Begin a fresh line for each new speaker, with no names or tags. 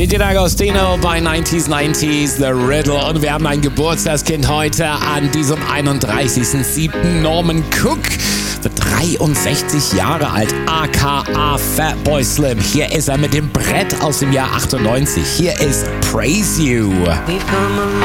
DJ D'Agostino bei 90s, The Riddle. Und wir haben ein Geburtstagskind heute an diesem 31.07. Norman Cook. Wird 63 Jahre alt, aka Fatboy Slim. Hier ist er mit dem Brett aus dem Jahr 98. Hier ist Praise You.
We've come a